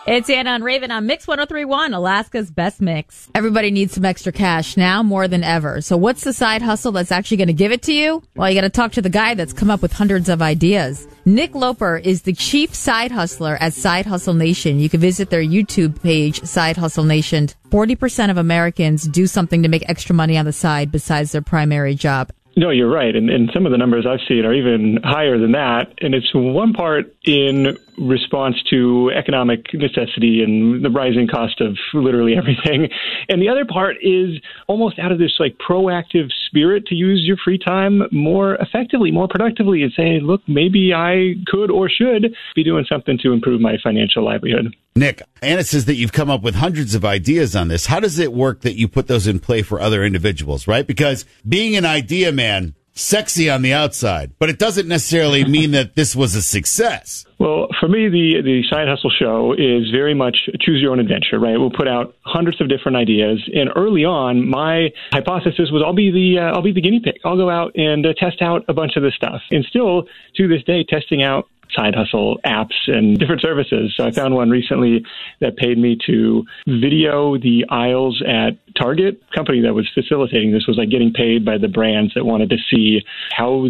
It's Anna and Raven on Mix 103.1, Alaska's best mix. Everybody needs some extra cash now more than ever. So what's the side hustle that's actually going to give it to you? Well, you got to talk to the guy that's come up with hundreds of ideas. Nick Loper is the chief side hustler at Side Hustle Nation. You can visit their YouTube page, Side Hustle Nation. 40% of Americans do something to make extra money on the side besides their primary job. No, you're right. And some of the numbers I've seen are even higher than that. And it's one part in response to economic necessity and the rising cost of literally everything. And the other part is almost out of this like proactive spirit to use your free time more effectively, more productively, and say, look, maybe I could or should be doing something to improve my financial livelihood. Nick, Anna says that you've come up with hundreds of ideas on this. How does it work that you put those in play for other individuals, right? Because being an idea man, sexy on the outside, but it doesn't necessarily mean that this was a success. Well, for me, the Side Hustle Show is very much choose your own adventure, right? We'll put out hundreds of different ideas, and early on, my hypothesis was I'll be the guinea pig. I'll go out and test out a bunch of this stuff, and still to this day, testing out side hustle apps and different services. So I found one recently that paid me to video the aisles at Target. Company that was facilitating this was like getting paid by the brands that wanted to see how